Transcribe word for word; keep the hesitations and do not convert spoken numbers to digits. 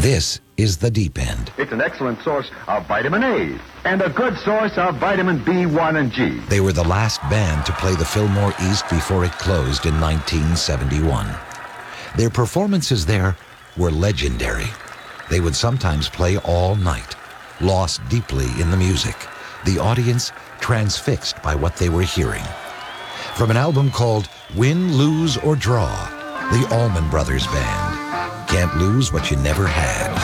This is the Deep End. It's an excellent source of vitamin A and a good source of vitamin B one and G. They were the last band to play the Fillmore East before it closed in nineteen seventy-one. Their performances there were legendary. They would sometimes play all night, lost deeply in the music, the audience transfixed by what they were hearing. From an album called Win, Lose, or Draw, the Allman Brothers Band. Can't lose what you never had.